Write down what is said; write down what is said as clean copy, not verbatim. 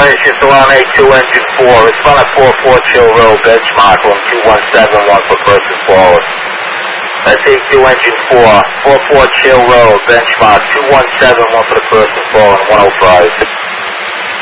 just along A2 engine 4. Respond at 44 Chill Road, benchmark, room 2171 for person forward. That's A2 engine 4, 44 Chill Road, benchmark, 2171 for the person forward, 105.